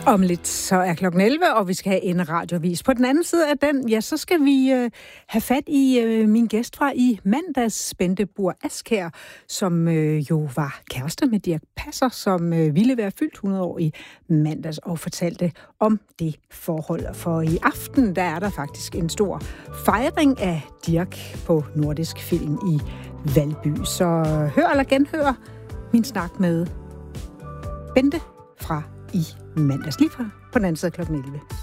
Om lidt så er klokken 11, og vi skal have en radioavis. På den anden side af den, ja, så skal vi have fat i min gæst fra i mandags, Bente Buhr Askjær, som jo var kæreste med Dirch Passer, som ville være fyldt 100 år i mandags, og fortalte om det forhold. For i aften, der er der faktisk en stor fejring af Dirch på Nordisk Film i Valby. Så hør eller genhør min snak med Bente fra i mandags, lige fra på den anden side klokken 11.